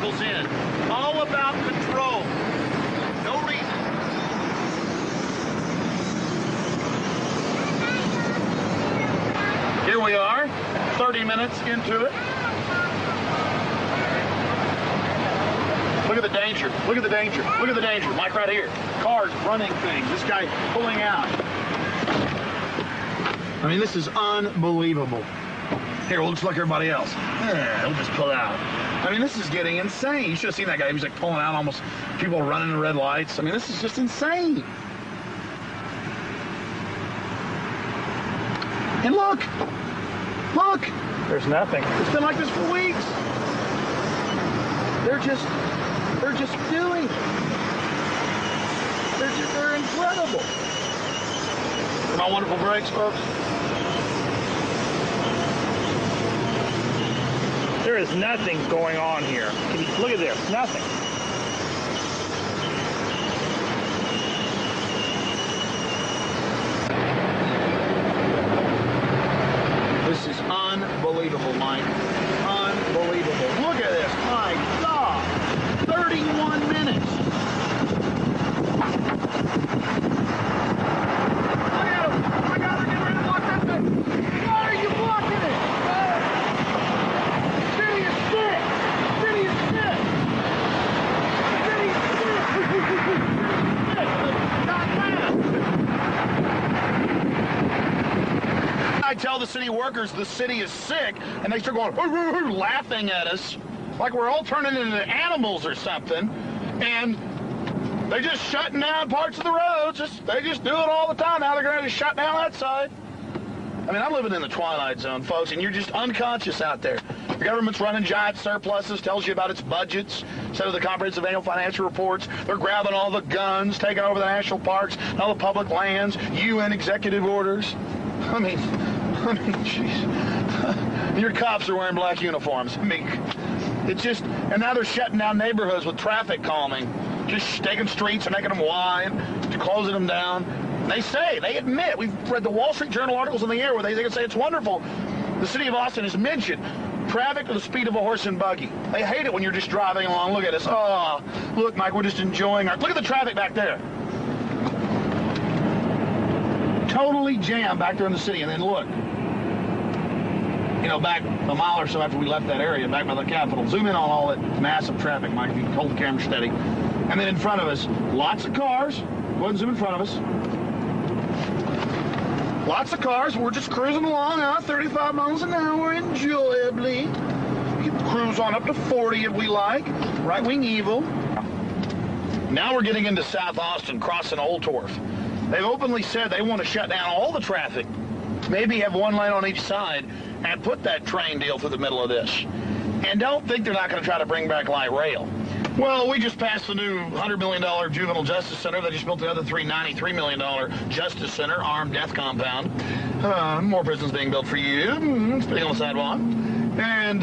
pulls in. All about control. No reason. Here we are, 30 minutes into it. Look at the danger. Look at the danger. Look at the danger. Mike, right here. Cars running things. This guy pulling out. I mean, this is unbelievable. Here, we'll just look everybody else. He'll just pull out. I mean, this is getting insane. You should have seen that guy. He was like pulling out, almost people running the red lights. I mean, this is just insane. And look. Look. There's nothing. It's been like this for weeks. They're just doing it. They're incredible. My wonderful brakes, folks. There is nothing going on here. Look at this, nothing. This is unbelievable, Mike. Unbelievable. Look at this. My God. 31 minutes. Look at him. Oh my God, they're getting ready to block that thing. Why are you blocking it? City is sick. City is sick. City is sick. I tell the city workers the city is sick, and they start going, laughing at us like we're all turning into animals or something, and they're just shutting down parts of the roads. They just do it all the time. Now they're going to shut down that side. I mean, I'm living in the twilight zone, folks, and you're just unconscious out there. The government's running giant surpluses, tells you about its budgets, instead of the comprehensive annual financial reports. They're grabbing all the guns, taking over the national parks, and all the public lands, UN executive orders. I mean, jeez. Your cops are wearing black uniforms. I mean, it's just, and now they're shutting down neighborhoods with traffic calming. Just taking streets and making them wide, closing them down. They admit, we've read the Wall Street Journal articles in the air where they can say it's wonderful. The city of Austin has mentioned traffic to the speed of a horse and buggy. They hate it when you're just driving along. Look at us. Oh, look, Mike, we're just enjoying look at the traffic back there. Totally jammed back there in the city. And then look, you know, back a mile or so after we left that area, back by the Capitol. Zoom in on all that massive traffic, Mike, if you can hold the camera steady. And then in front of us, lots of cars. Go ahead and zoom in front of us. Lots of cars. We're just cruising along now, 35 miles an hour, enjoyably. We can cruise on up to 40 if we like. Right-wing evil. Now we're getting into South Austin, crossing Old Torf. They've openly said they want to shut down all the traffic, maybe have one lane on each side, and put that train deal through the middle of this. And don't think they're not going to try to bring back light rail. Well, we just passed the new $100 million juvenile justice center. They just built the other $93 million justice center, armed death compound. More prisons being built for you, spitting on the sidewalk. And